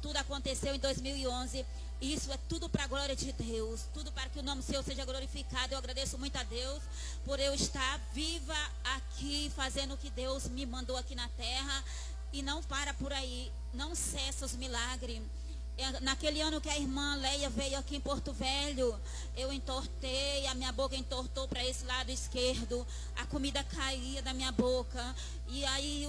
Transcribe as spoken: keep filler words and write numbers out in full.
tudo aconteceu em dois mil e onze. Isso é tudo para a glória de Deus, tudo para que o nome do Senhor seja glorificado. Eu agradeço muito a Deus por eu estar viva aqui, fazendo o que Deus me mandou aqui na terra. E não para por aí, não cessa os milagres. Naquele ano que a irmã Leia veio aqui em Porto Velho, eu entortei, a minha boca entortou para esse lado esquerdo, a comida caía da minha boca, e aí